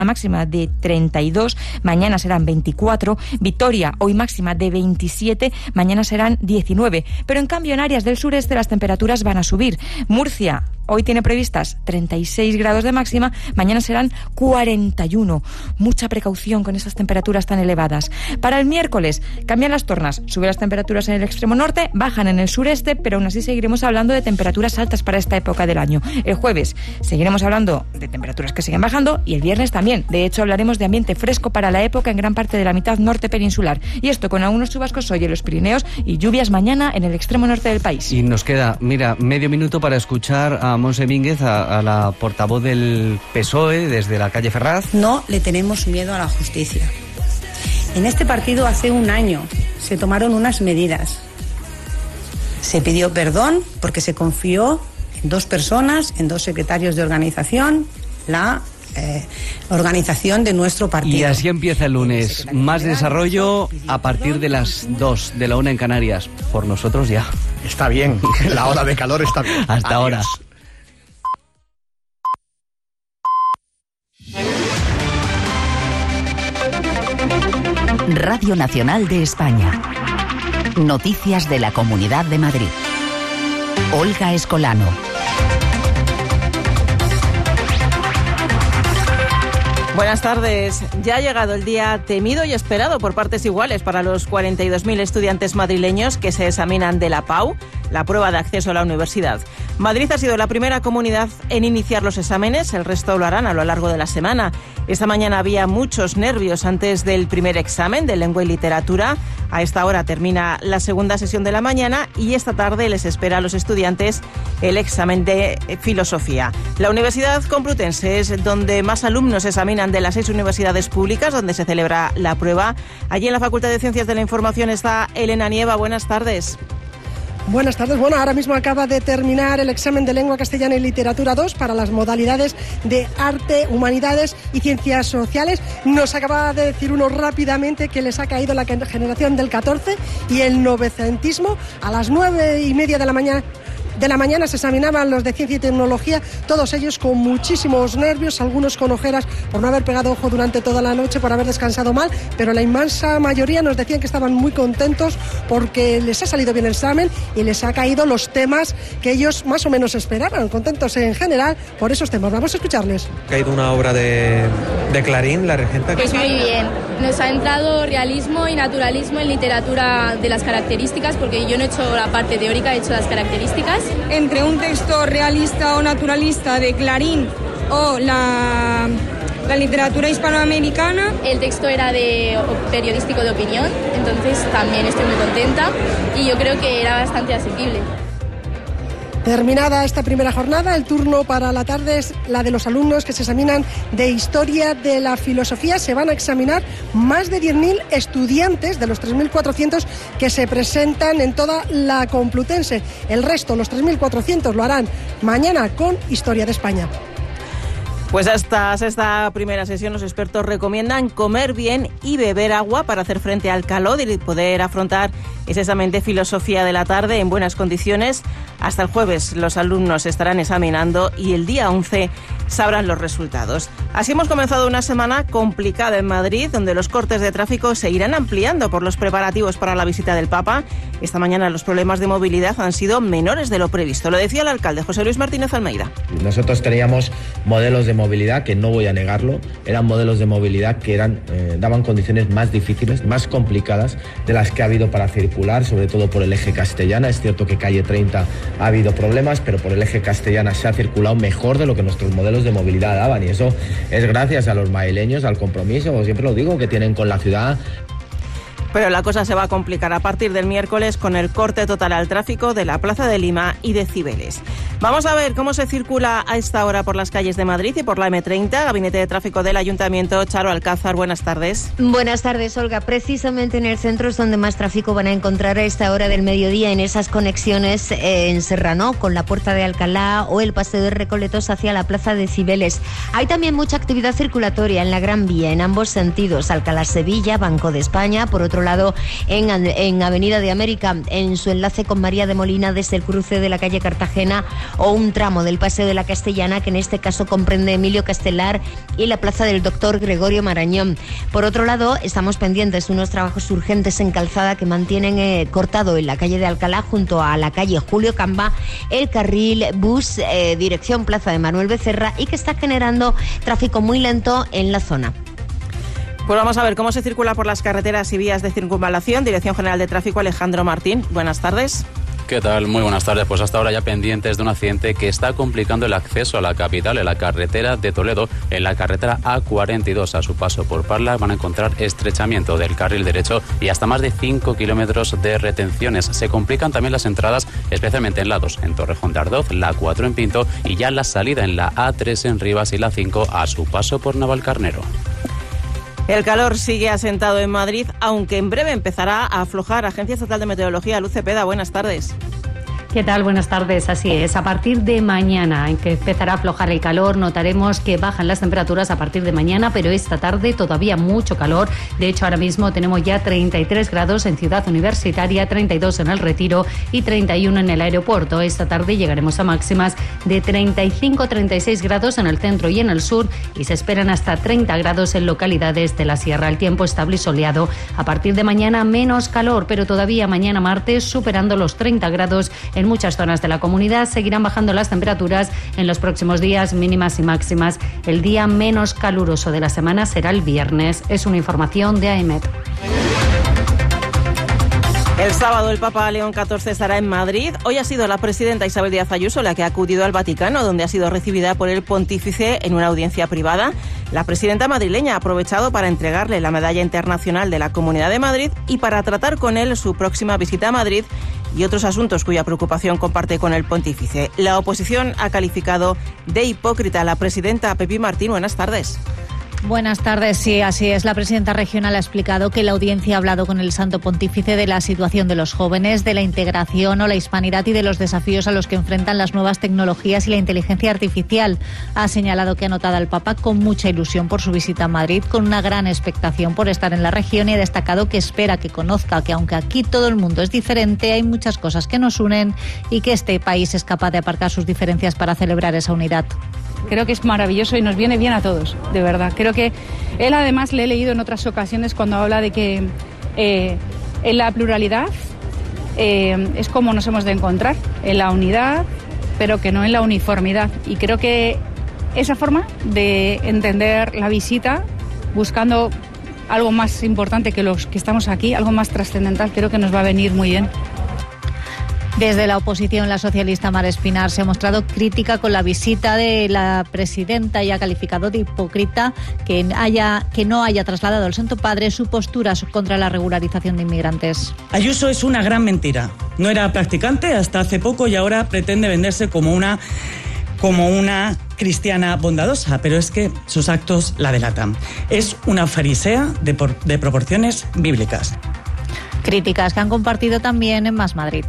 máxima de 32, mañana serán 24. Vitoria, hoy máxima de 27, mañana serán 19. Pero en cambio en áreas del sureste las temperaturas van a subir. Murcia hoy tiene previstas 36 grados de máxima, mañana serán 41. Mucha precaución con esas temperaturas tan elevadas. Para el miércoles cambian las tornas, suben las temperaturas en el extremo norte, bajan en el sureste, pero aún así seguiremos hablando de temperaturas altas para esta época del año. El jueves seguiremos hablando de temperaturas que siguen bajando y el viernes también. De hecho, hablaremos de ambiente fresco para la época en gran parte de la mitad norte peninsular. Y esto con algunos chubascos hoy en los Pirineos y lluvias mañana en el extremo norte del país. Y nos queda, medio minuto para escuchar a Montse Mínguez, a la portavoz del PSOE desde la calle Ferraz. No le tenemos miedo a la justicia. En este partido hace un año se tomaron unas medidas. Se pidió perdón porque se confió en 2 personas, en 2 secretarios de organización, la organización de nuestro partido. Y así empieza el lunes. Más desarrollo a partir de las 2 de la 1 en Canarias. Por nosotros ya. Está bien, la hora de calor está bien. Hasta Adiós. ahora. Radio Nacional de España. Noticias de la Comunidad de Madrid. Olga Escolano. Buenas tardes. Ya ha llegado el día temido y esperado por partes iguales para los 42.000 estudiantes madrileños que se examinan de la PAU, la prueba de acceso a la universidad. Madrid ha sido la primera comunidad en iniciar los exámenes, el resto lo harán a lo largo de la semana. Esta mañana había muchos nervios antes del primer examen de lengua y literatura. A esta hora termina la segunda sesión de la mañana y esta tarde les espera a los estudiantes el examen de filosofía. La Universidad Complutense es donde más alumnos examinan de las 6 universidades públicas donde se celebra la prueba. Allí en la Facultad de Ciencias de la Información está Elena Nieva. Buenas tardes. Buenas tardes. Bueno, ahora mismo acaba de terminar el examen de Lengua Castellana y Literatura 2 para las modalidades de Arte, Humanidades y Ciencias Sociales. Nos acaba de decir uno rápidamente que les ha caído la generación del 14 y el novecentismo. A las 9:30 de la mañana se examinaban los de Ciencia y Tecnología, todos ellos con muchísimos nervios, algunos con ojeras por no haber pegado ojo durante toda la noche, por haber descansado mal, pero la inmensa mayoría nos decían que estaban muy contentos porque les ha salido bien el examen y les ha caído los temas que ellos más o menos esperaban, contentos en general por esos temas. Vamos a escucharles. Ha caído una obra de Clarín, La Regenta. Pues muy bien, nos ha entrado realismo y naturalismo en literatura de las características, porque yo no he hecho la parte teórica, he hecho las características. Entre un texto realista o naturalista de Clarín o la literatura hispanoamericana. El texto era de periodístico de opinión, entonces también estoy muy contenta y yo creo que era bastante asequible. Terminada esta primera jornada, el turno para la tarde es la de los alumnos que se examinan de Historia de la Filosofía. Se van a examinar más de 10.000 estudiantes de los 3.400 que se presentan en toda la Complutense. El resto, los 3.400, lo harán mañana con Historia de España. Pues hasta esta primera sesión los expertos recomiendan comer bien y beber agua para hacer frente al calor y poder afrontar ese examen de filosofía de la tarde en buenas condiciones. Hasta el jueves los alumnos estarán examinando y el día 11 sabrán los resultados. Así hemos comenzado una semana complicada en Madrid, donde los cortes de tráfico se irán ampliando por los preparativos para la visita del Papa. Esta mañana los problemas de movilidad han sido menores de lo previsto. Lo decía el alcalde José Luis Martínez Almeida. Nosotros teníamos modelos de movilidad, que no voy a negarlo, eran modelos de movilidad que daban condiciones más difíciles, más complicadas de las que ha habido para circular, sobre todo por el eje Castellana. Es cierto que calle 30 ha habido problemas, pero por el eje Castellana se ha circulado mejor de lo que nuestros modelos de movilidad daban, y eso es gracias a los madrileños, al compromiso, siempre lo digo, que tienen con la ciudad. Pero la cosa se va a complicar a partir del miércoles con el corte total al tráfico de la Plaza de Lima y de Cibeles. Vamos a ver cómo se circula a esta hora por las calles de Madrid y por la M30. Gabinete de Tráfico del Ayuntamiento, Charo Alcázar, buenas tardes. Buenas tardes, Olga. Precisamente en el centro es donde más tráfico van a encontrar a esta hora del mediodía, en esas conexiones en Serrano con la Puerta de Alcalá o el Paseo de Recoletos hacia la Plaza de Cibeles. Hay también mucha actividad circulatoria en la Gran Vía en ambos sentidos, Alcalá-Sevilla, Banco de España. Por otro otro lado, en Avenida de América, en su enlace con María de Molina desde el cruce de la calle Cartagena, o un tramo del Paseo de la Castellana, que en este caso comprende Emilio Castelar y la plaza del Doctor Gregorio Marañón. Por otro lado, estamos pendientes de unos trabajos urgentes en calzada que mantienen cortado en la calle de Alcalá, junto a la calle Julio Camba, el carril bus dirección Plaza de Manuel Becerra, y que está generando tráfico muy lento en la zona. Pues vamos a ver cómo se circula por las carreteras y vías de circunvalación. Dirección General de Tráfico, Alejandro Martín. Buenas tardes. ¿Qué tal? Muy buenas tardes. Pues hasta ahora ya pendientes de un accidente que está complicando el acceso a la capital, en la carretera de Toledo, en la carretera A42. A su paso por Parla van a encontrar estrechamiento del carril derecho y hasta más de 5 kilómetros de retenciones. Se complican también las entradas, especialmente en la 2 en Torrejón de Ardoz, la 4 en Pinto y ya la salida en la A3 en Rivas y la 5 a su paso por Navalcarnero. El calor sigue asentado en Madrid, aunque en breve empezará a aflojar. Agencia Estatal de Meteorología, Luz Cepeda, buenas tardes. ¿Qué tal? Buenas tardes. Así es. A partir de mañana, en que empezará a aflojar el calor, notaremos que bajan las temperaturas a partir de mañana, pero esta tarde todavía mucho calor. De hecho, ahora mismo tenemos ya 33 grados en Ciudad Universitaria, 32 en El Retiro y 31 en el aeropuerto. Esta tarde llegaremos a máximas de 35-36 grados en el centro y en el sur, y se esperan hasta 30 grados en localidades de la sierra. El tiempo estable y soleado. A partir de mañana menos calor, pero todavía mañana martes superando los 30 grados en muchas zonas de la comunidad. Seguirán bajando las temperaturas en los próximos días, mínimas y máximas. El día menos caluroso de la semana será el viernes. Es una información de AEMET. El sábado el Papa León XIV estará en Madrid. Hoy ha sido la presidenta Isabel Díaz Ayuso la que ha acudido al Vaticano, donde ha sido recibida por el pontífice en una audiencia privada. La presidenta madrileña ha aprovechado para entregarle la Medalla Internacional de la Comunidad de Madrid y para tratar con él su próxima visita a Madrid y otros asuntos cuya preocupación comparte con el pontífice. La oposición ha calificado de hipócrita a la presidenta. Pepi Martín, buenas tardes. Buenas tardes, sí, así es. La presidenta regional ha explicado que la audiencia ha hablado con el Santo Pontífice de la situación de los jóvenes, de la integración o la hispanidad y de los desafíos a los que enfrentan las nuevas tecnologías y la inteligencia artificial. Ha señalado que ha notado al Papa con mucha ilusión por su visita a Madrid, con una gran expectación por estar en la región, y ha destacado que espera que conozca que aunque aquí todo el mundo es diferente, hay muchas cosas que nos unen y que este país es capaz de aparcar sus diferencias para celebrar esa unidad. Creo que es maravilloso y nos viene bien a todos, de verdad. Creo que él, además, le he leído en otras ocasiones cuando habla de que en la pluralidad es como nos hemos de encontrar, en la unidad, pero que no en la uniformidad. Y creo que esa forma de entender la visita, buscando algo más importante que los que estamos aquí, algo más trascendental, creo que nos va a venir muy bien. Desde la oposición, la socialista Mar Espinar se ha mostrado crítica con la visita de la presidenta y ha calificado de hipócrita que no haya trasladado al Santo Padre su postura contra la regularización de inmigrantes. Ayuso es una gran mentira. No era practicante hasta hace poco y ahora pretende venderse como una cristiana bondadosa, pero es que sus actos la delatan. Es una farisea de proporciones bíblicas. Críticas que han compartido también en Más Madrid.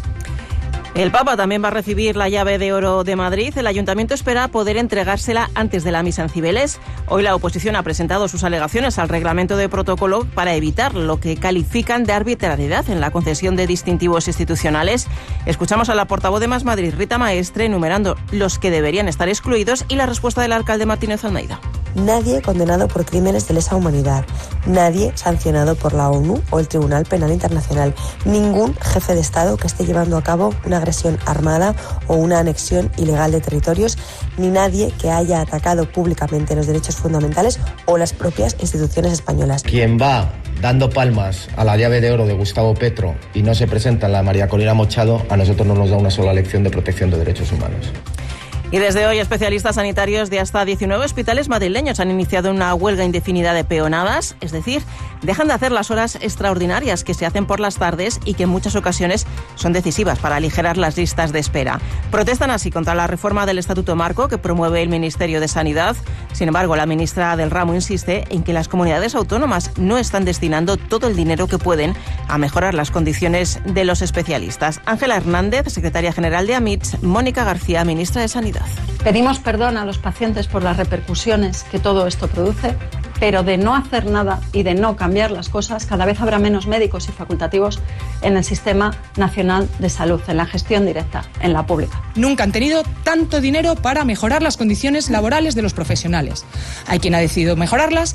El Papa también va a recibir la llave de oro de Madrid. El Ayuntamiento espera poder entregársela antes de la misa en Cibeles. Hoy la oposición ha presentado sus alegaciones al reglamento de protocolo para evitar lo que califican de arbitrariedad en la concesión de distintivos institucionales. Escuchamos a la portavoz de Más Madrid, Rita Maestre, enumerando los que deberían estar excluidos, y la respuesta del alcalde Martínez Almeida. Nadie condenado por crímenes de lesa humanidad, nadie sancionado por la ONU o el Tribunal Penal Internacional, ningún jefe de Estado que esté llevando a cabo una agresión armada o una anexión ilegal de territorios, ni nadie que haya atacado públicamente los derechos fundamentales o las propias instituciones españolas. Quien va dando palmas a la llave de oro de Gustavo Petro y no se presenta en la María Corina Machado, a nosotros no nos da una sola lección de protección de derechos humanos. Y desde hoy, especialistas sanitarios de hasta 19 hospitales madrileños han iniciado una huelga indefinida de peonadas, es decir, dejan de hacer las horas extraordinarias que se hacen por las tardes y que en muchas ocasiones son decisivas para aligerar las listas de espera. Protestan así contra la reforma del Estatuto Marco que promueve el Ministerio de Sanidad. Sin embargo, la ministra del ramo insiste en que las comunidades autónomas no están destinando todo el dinero que pueden a mejorar las condiciones de los especialistas. Ángela Hernández, secretaria general de AMITS, Mónica García, ministra de Sanidad. Pedimos perdón a los pacientes por las repercusiones que todo esto produce pero de no hacer nada y de no cambiar las cosas, cada vez habrá menos médicos y facultativos en el Sistema Nacional de Salud, en la gestión directa, en la pública. Nunca han tenido tanto dinero para mejorar las condiciones laborales de los profesionales. Hay quien ha decidido mejorarlas